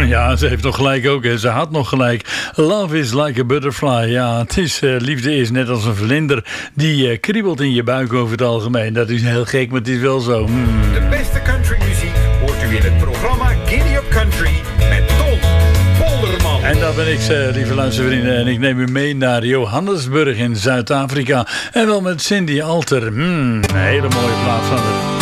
Ja, ze heeft nog gelijk ook. Hè. Ze had nog gelijk. Love is like a butterfly. Ja, het is, liefde is net als een vlinder. Die kriebelt in je buik over het algemeen. Dat is heel gek, maar het is wel zo. De beste countrymuziek hoort u in het programma Giddy Up Country met Ton Polderman. En daar ben ik, lieve luistervrienden. En ik neem u mee naar Johannesburg in Zuid-Afrika. En wel met Cindy Alter. Een hele mooie plaat van haar.